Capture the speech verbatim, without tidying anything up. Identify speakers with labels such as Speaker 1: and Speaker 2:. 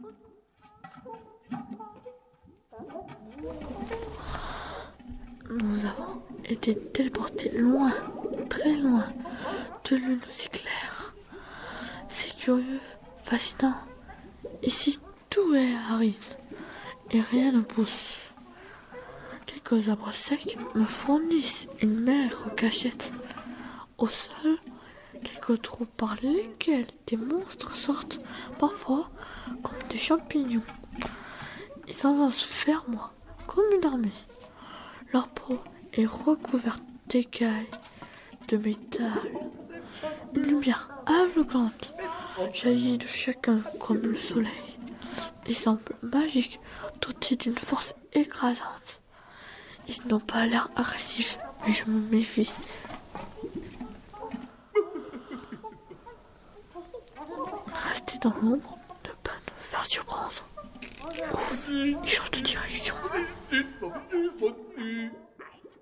Speaker 1: Nous avons été téléportés loin, très loin, de lune aussi claire. C'est curieux, fascinant. Ici, tout est aride et rien ne pousse. Quelques arbres secs me fournissent une maigre cachette. Au sol, quelques trous par lesquels des monstres sortent, parfois comme des champignons. Ils s'avancent vers moi comme une armée. Leur peau est recouverte d'écailles de métal. Une lumière aveuglante jaillit de chacun comme le soleil. Ils semblent magiques, dotés d'une force écrasante. Ils n'ont pas l'air agressifs, mais je me méfie. Rester dans l'ombre ne pas nous faire surprendre. Ouf, il change de direction.